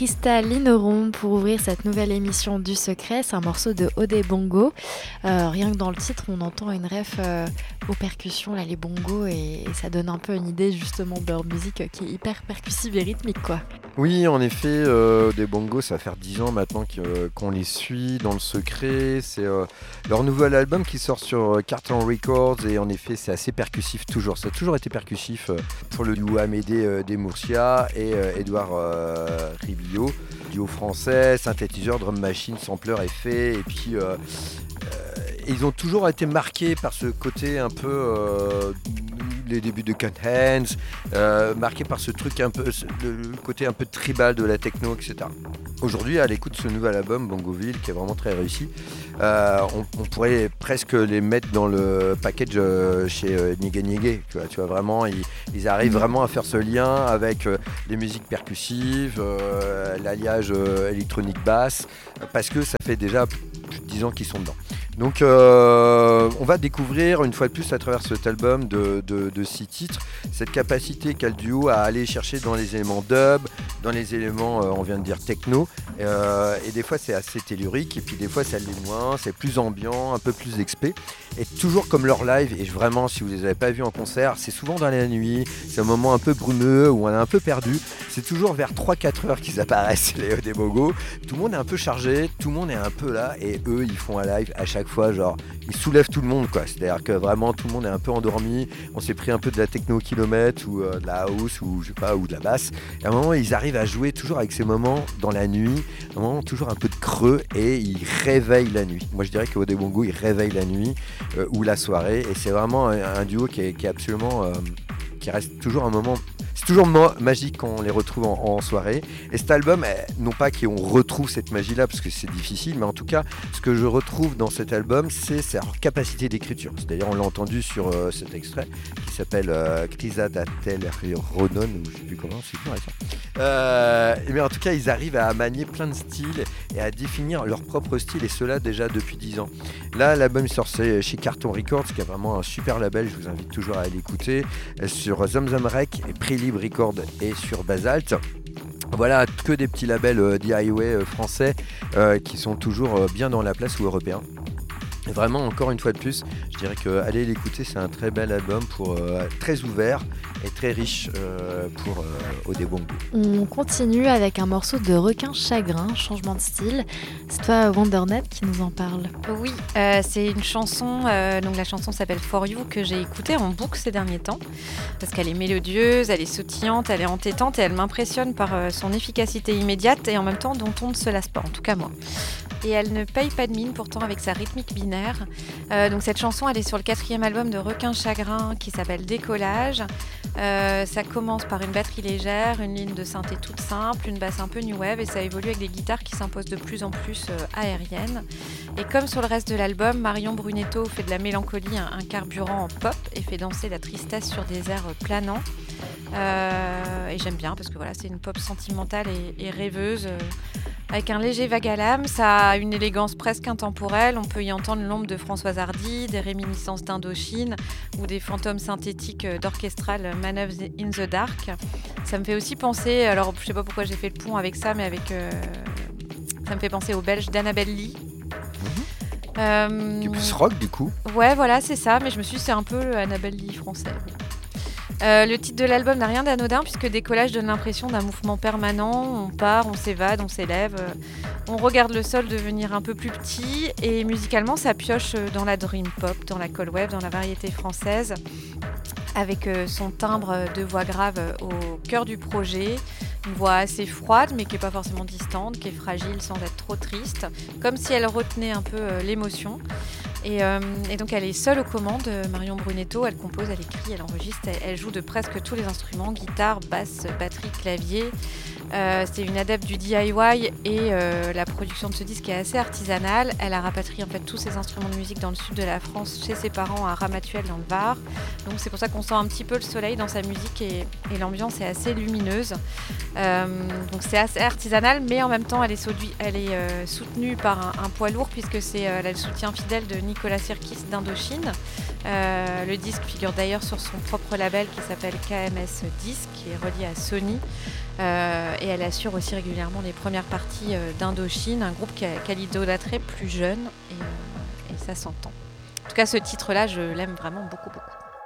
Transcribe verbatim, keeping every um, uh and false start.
Krista Lineron pour ouvrir cette nouvelle émission du Secret. C'est un morceau de Odé Bongo. Euh, rien que dans le titre, on entend une ref euh, aux percussions, là, les bongos, et, et ça donne un peu une idée justement de leur musique euh, qui est hyper percussive et rythmique, quoi. Oui, en effet, euh, des bongos, ça va faire dix ans maintenant que, euh, qu'on les suit dans le Secret. C'est euh, leur nouvel album qui sort sur euh, Carton Records et en effet, c'est assez percussif toujours. Ça a toujours été percussif euh, pour le duo Amédée euh, Desmourcia et euh, Édouard euh, Ribillot, duo français, synthétiseur, drum machine, sampler, effet. Et puis, euh, euh, ils ont toujours été marqués par ce côté un peu... Euh, les débuts de Cut Hands, euh, marqué par ce truc un peu, le côté un peu tribal de la techno, et cetera. Aujourd'hui, à l'écoute de ce nouvel album, Bongoville, qui est vraiment très réussi, euh, on, on pourrait presque les mettre dans le package euh, chez euh, Nigue Nigue. Tu vois, tu vois, vraiment, ils, ils arrivent vraiment à faire ce lien avec euh, les musiques percussives, euh, l'alliage euh, électronique basse, parce que ça fait déjà plus de dix ans qu'ils sont dedans. Donc euh, on va découvrir une fois de plus à travers cet album de, de, de six titres cette capacité qu'a le duo à aller chercher dans les éléments dub, dans les éléments euh, on vient de dire techno, euh, et des fois c'est assez tellurique et puis des fois ça l'est moins, c'est plus ambiant, un peu plus expé, et toujours comme leur live. Et vraiment, si vous les avez pas vus en concert, c'est souvent dans la nuit, c'est un moment un peu brumeux où on est un peu perdu, c'est toujours vers trois quatre heures qu'ils apparaissent, les des bogos, tout le monde est un peu chargé, tout le monde est un peu là, et eux ils font un live à chaque fois, genre ils soulèvent tout le monde, quoi. C'est-à-dire que vraiment tout le monde est un peu endormi, on s'est pris un peu de la techno kilomètre ou euh, de la house ou je sais pas, ou de la basse, et à un moment ils arrivent à jouer toujours avec ces moments dans la nuit, un moment toujours un peu de creux, et ils réveillent la nuit. Moi je dirais que Odé Bongo, ils réveillent la nuit euh, ou la soirée, et c'est vraiment un, un duo qui est, qui est absolument euh, qui reste toujours un moment. C'est toujours ma- magique quand on les retrouve en, en soirée. Et cet album, eh, non pas qu'on retrouve cette magie-là, parce que c'est difficile, mais en tout cas, ce que je retrouve dans cet album, c'est sa capacité d'écriture. C'est-à-dire, on l'a entendu sur euh, cet extrait, qui s'appelle euh, Krisa Datel Ronon, ou je ne sais plus comment, c'est dur à dire. Euh, mais en tout cas, ils arrivent à manier plein de styles et à définir leur propre style, et cela déjà depuis dix ans. Là, l'album sort chez Carton Records, qui est vraiment un super label, je vous invite toujours à aller l'écouter, sur Zamzam Rec et Prelib Record et sur Basalt. Voilà, que des petits labels euh, D I Y euh, français euh, qui sont toujours euh, bien dans la place, ou européens. Et vraiment, encore une fois de plus, je dirais que allez l'écouter, c'est un très bel album, pour, euh, très ouvert et très riche euh, pour euh, Odé Bongo. On continue avec un morceau de Requin Chagrin, changement de style. C'est toi, Wondernet, qui nous en parle. Oui, euh, c'est une chanson, euh, donc la chanson s'appelle For You, que j'ai écoutée en boucle ces derniers temps, parce qu'elle est mélodieuse, elle est sautillante, elle est entêtante, et elle m'impressionne par euh, son efficacité immédiate et en même temps dont on ne se lasse pas, en tout cas moi. Et elle ne paye pas de mine pourtant avec sa rythmique binaire. Euh, donc cette chanson, elle est sur le quatrième album de Requin Chagrin qui s'appelle Décollage. Euh, ça commence par une batterie légère, une ligne de synthé toute simple, une basse un peu new wave, et ça évolue avec des guitares qui s'imposent de plus en plus euh, aériennes. Et comme sur le reste de l'album, Marion Brunetto fait de la mélancolie un, un carburant en pop et fait danser la tristesse sur des airs planants. Euh, et j'aime bien parce que voilà, c'est une pop sentimentale et, et rêveuse. Euh, Avec un léger vague à l'âme, ça a une élégance presque intemporelle. On peut y entendre l'ombre de Françoise Hardy, des réminiscences d'Indochine ou des fantômes synthétiques d'orchestral Manœuvres in the Dark. Ça me fait aussi penser, alors je sais pas pourquoi j'ai fait le pont avec ça, mais avec, euh, ça me fait penser aux Belges d'Annabelle Lee. Mmh. Euh, Qui est plus rock du coup. Ouais, voilà, c'est ça, mais je me suis dit c'est un peu le Annabelle Lee français. Euh, le titre de l'album n'a rien d'anodin puisque Décollage donne l'impression d'un mouvement permanent. On part, on s'évade, on s'élève, euh, on regarde le sol devenir un peu plus petit, et musicalement ça pioche dans la dream pop, dans la cold wave, dans la variété française, avec euh, son timbre de voix grave au cœur du projet, une voix assez froide mais qui n'est pas forcément distante, qui est fragile sans être trop triste, comme si elle retenait un peu euh, l'émotion. Et, euh, et donc elle est seule aux commandes, Marion Brunetto, elle compose, elle écrit, elle enregistre, elle, elle joue de presque tous les instruments, guitare, basse, batterie, clavier. Euh, c'est une adepte du D I Y et euh, la production de ce disque est assez artisanale. Elle a rapatrié en fait tous ses instruments de musique dans le sud de la France chez ses parents à Ramatuelle dans le Var. Donc c'est pour ça qu'on sent un petit peu le soleil dans sa musique, et, et l'ambiance est assez lumineuse. Euh, donc c'est assez artisanal, mais en même temps elle est, sodu- elle est euh, soutenue par un, un poids lourd puisque c'est euh, le soutien fidèle de Nicolas Sirkis d'Indochine. Euh, le disque figure d'ailleurs sur son propre label qui s'appelle K M S Disc, qui est relié à Sony. Euh, et elle assure aussi régulièrement les premières parties euh, d'Indochine, un groupe qu'elle idolâtrait plus jeune, et, euh, et ça s'entend. En tout cas, ce titre-là, je l'aime vraiment beaucoup, beaucoup.